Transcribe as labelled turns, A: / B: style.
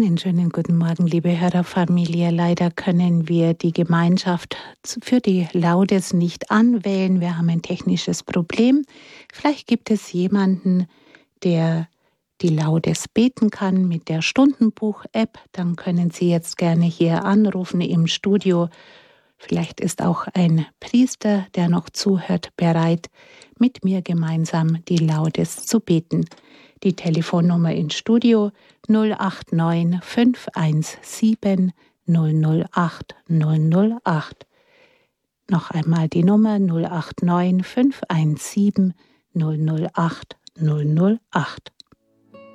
A: Einen schönen guten Morgen, liebe Hörerfamilie. Leider können wir die Gemeinschaft für die Laudes nicht anwählen. Wir haben ein technisches Problem. Vielleicht gibt es jemanden, der die Laudes beten kann mit der Stundenbuch-App. Dann können Sie jetzt gerne hier anrufen im Studio. Vielleicht ist auch ein Priester, der noch zuhört, bereit, mit mir gemeinsam die Laudes zu beten. Die Telefonnummer ins Studio 089 517 008 008. Noch einmal die Nummer 089 517 008 008.